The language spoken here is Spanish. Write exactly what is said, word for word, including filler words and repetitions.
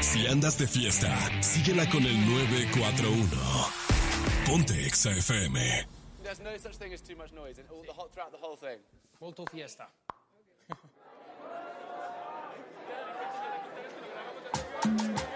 Si andas de fiesta, síguela con el nueve cuatro uno. Ponte Exa F M. There's no such thing as too much noise, and all the whole, throughout the whole thing. Molto fiesta.